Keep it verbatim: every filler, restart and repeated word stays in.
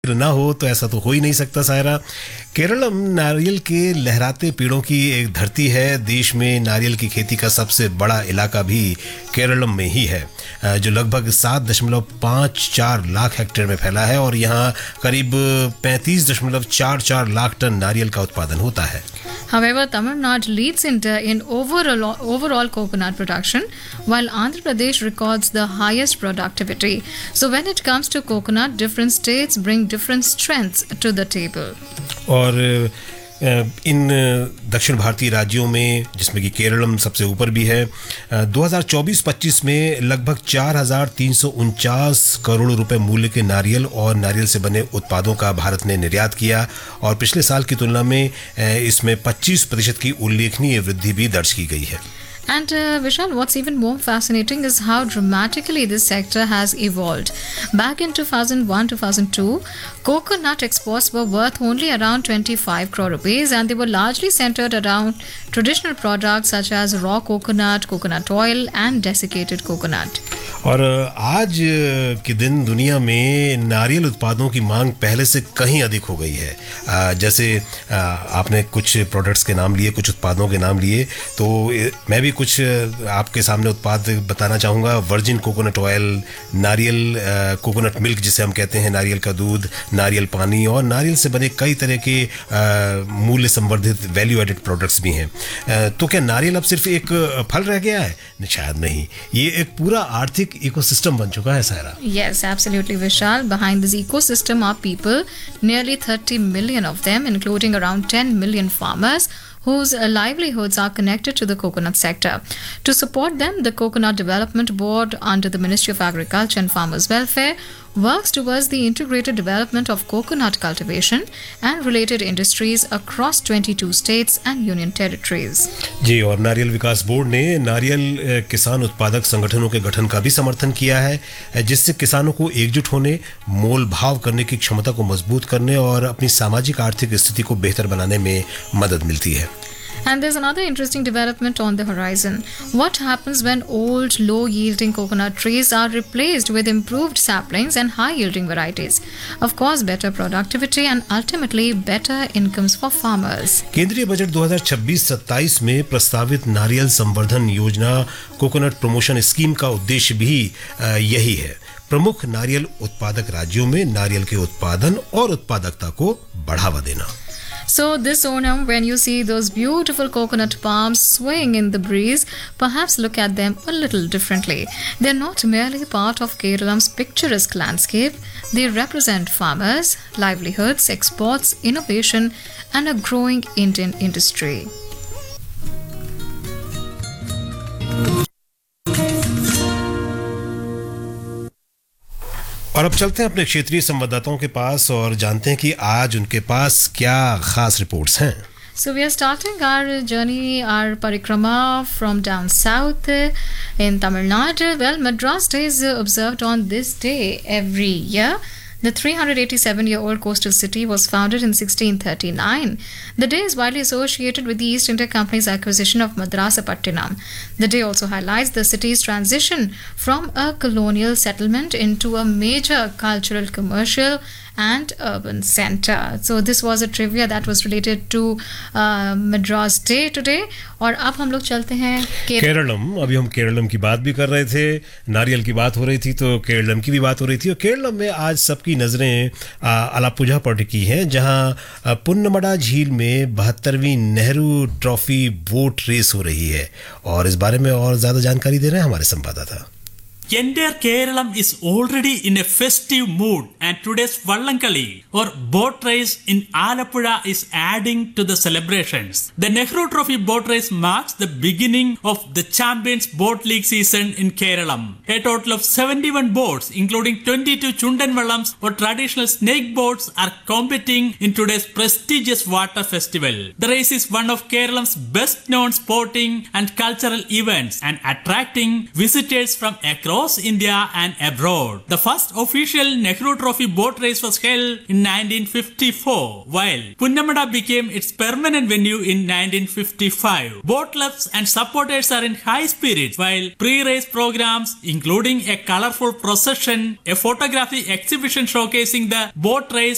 ना हो तो ऐसा तो हो ही नहीं सकता सायरा। केरलम नारियल के लहराते पेड़ों की एक धरती है। देश में नारियल की खेती का सबसे बड़ा इलाका भी केरलम में ही है, जो लगभग सात दशमलव पाँच चार लाख हेक्टेयर में फैला है और यहाँ करीब पैंतीस दशमलव चार चार लाख टन नारियल का उत्पादन होता है। However, Tamil Nadu leads India in overall, overall coconut production, while Andhra Pradesh records the highest productivity. So when it comes to coconut, different states bring different strengths to the table. और इन दक्षिण भारतीय राज्यों में, जिसमें कि केरलम सबसे ऊपर भी है, दो हज़ार चौबीस पच्चीस में लगभग चार हज़ार तीन सौ उनचास करोड़ रुपए मूल्य के नारियल और नारियल से बने उत्पादों का भारत ने निर्यात किया और पिछले साल की तुलना में इसमें पच्चीस प्रतिशत की उल्लेखनीय वृद्धि भी दर्ज की गई है। And uh, Vishal, what's even more fascinating is how dramatically this sector has evolved. Back in two thousand one to two thousand two, coconut exports were worth only around twenty-five crore rupees, and they were largely centered around traditional products such as raw coconut, coconut oil, and desiccated coconut. और आज के दिन दुनिया में नारियल उत्पादों की मांग पहले से कहीं अधिक हो गई है। जैसे आपने कुछ प्रोडक्ट्स के नाम लिए, कुछ उत्पादों के नाम लिए, तो मैं भी कुछ आपके सामने उत्पाद बताना चाहूँगा। वर्जिन कोकोनट ऑयल, नारियल कोकोनट मिल्क जिसे हम कहते हैं, नारियल का दूध, नारियल पानी और नारियल से बने कई तरह के मूल्य संवर्धित वैल्यू एडेड प्रोडक्ट्स भी हैं। तो क्या नारियल अब सिर्फ एक फल रह गया है? शायद नहीं, ये एक पूरा आर्थिक ecosystem बन चुका है सारा। Yes, absolutely, Vishal. Behind this ecosystem are people, nearly thirty million of them, including around ten million farmers, whose livelihoods are connected to the coconut sector. To support them, the Coconut Development Board under the Ministry of Agriculture and Farmers Welfare works towards the integrated development of coconut cultivation and related industries across twenty-two states and union territories. जी, और नारियल विकास board ने नारियल किसान उत्पादक संगठनों के गठन का भी समर्थन किया है, जिससे किसानों को एकजुट होने, मोल भाव करने की क्षमता को मजबूत करने और अपनी सामाजिक आर्थिक स्थिति को बेहतर बनाने में मदद मिलती है। And there's another interesting development on the horizon. What happens when old, low-yielding coconut trees are replaced with improved saplings and high-yielding varieties? Of course, better productivity and ultimately better incomes for farmers. केंद्रीय budget दो हज़ार छब्बीस सत्ताईस में प्रस्तावित नारियल संवर्धन योजना कोकोनट प्रमोशन स्कीम का उद्देश्य भी यही है। प्रमुख नारियल उत्पादक राज्यों में नारियल के उत्पादन और उत्पादकता को बढ़ावा देना। So this Onam, when you see those beautiful coconut palms swaying in the breeze, perhaps look at them a little differently. They're not merely part of Keralam's picturesque landscape. They represent farmers, livelihoods, exports, innovation, and a growing Indian industry. और अब चलते हैं अपने क्षेत्रीय संवाददाताओं के पास और जानते हैं कि आज उनके पास क्या खास रिपोर्ट्स हैं। So we are starting our journey, our parikrama from down south in Tamil Nadu. Well, Madras Day is observed on this day every year. The three hundred eighty-seven-year-old coastal city was founded in sixteen thirty-nine. The day is widely associated with the East India Company's acquisition of Madrasapattinam. The day also highlights the city's transition from a colonial settlement into a major cultural, commercial and urban center. So this was a trivia that was related to uh, Madras Day today. और अब हम लोग चलते हैं केरलम। अभी हम केरलम की बात भी कर रहे थे, नारियल की बात हो रही थी, तो केरलम की भी बात हो रही थी। और केरलम में आज सबकी नज़रें अलापुझा पर टिकी हैं, जहां पुन्नमड़ा झील में बहत्तरवीं नेहरू ट्रॉफी बोट रेस हो रही है। और इस बारे में और ज़्यादा जानकारी दे रहे हैं हमारे संवाददाता। Entire Kerala is already in a festive mood, and today's Vallankalli or boat race in Alappuzha is adding to the celebrations. The Nehru Trophy boat race marks the beginning of the Champions Boat League season in Kerala. A total of seventy-one boats, including twenty-two Chundan Vallams or traditional snake boats, are competing in today's prestigious water festival. The race is one of Kerala's best-known sporting and cultural events and attracting visitors from across India and abroad. The first official Nehru Trophy boat race was held in nineteen fifty-four, while Punnamada became its permanent venue in nineteen fifty-five. Boat clubs and supporters are in high spirits, while pre-race programs, including a colorful procession, a photography exhibition showcasing the boat race,